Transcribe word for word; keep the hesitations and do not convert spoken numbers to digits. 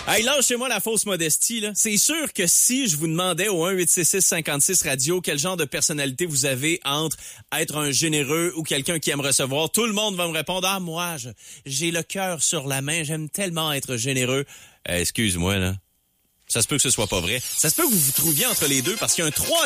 Hey, lâchez-moi la fausse modestie, là. C'est sûr que si je vous demandais au un huit six six cinquante-six radio quel genre de personnalité vous avez entre être un généreux ou quelqu'un qui aime recevoir, tout le monde va me répondre « Ah, moi, je, j'ai le cœur sur la main, j'aime tellement être généreux. Euh, » Excuse-moi, là. Ça se peut que ce soit pas vrai. Ça se peut que vous vous trouviez entre les deux parce qu'il y a un trois